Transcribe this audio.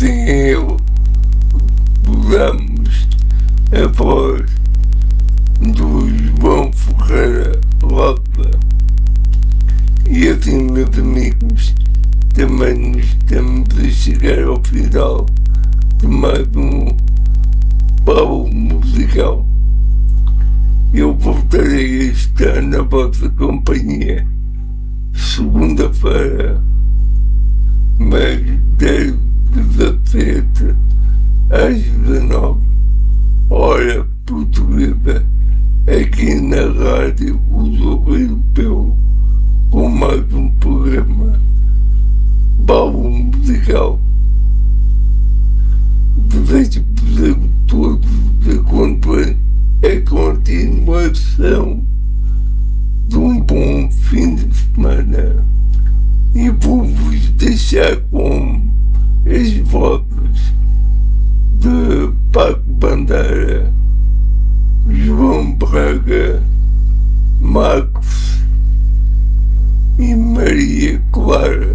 Assim usamos a voz do João Ferreira Roda. E assim, meus amigos, também estamos a chegar ao final de mais um pau musical. Eu voltarei a estar na vossa companhia segunda-feira, mas das 17 às 19, hora portuguesa, aqui na Rádio Uso Europeu, com mais um programa pau musical. Desejo-vos a todos a continuação de um bom fim de semana e vou-vos deixar com as vozes de Paco Bandeira, João Braga, Marcos e Maria Clara.